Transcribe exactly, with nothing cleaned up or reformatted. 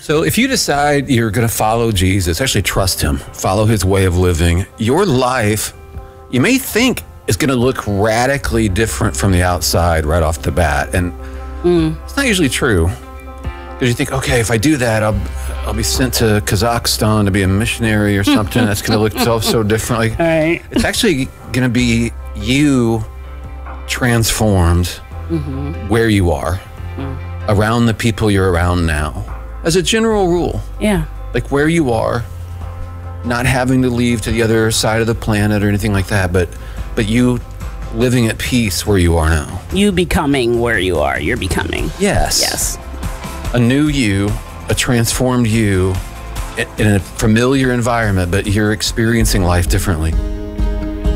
So if you decide you're going to follow Jesus, actually trust him, follow his way of living, your life, you may think, is going to look radically different from the outside right off the bat. And mm. it's not usually true. Because you think, okay, if I do that, I'll I'll be sent to Kazakhstan to be a missionary or something. That's going to look so, so differently. Right. It's actually going to be you transformed mm-hmm. where you are, mm. around the people you're around now. As a general rule. Yeah. Like where you are, not having to leave to the other side of the planet or anything like that, but but you living at peace where you are now. You becoming where you are. You're becoming. Yes. Yes. A new you, a transformed you in a familiar environment, but you're experiencing life differently.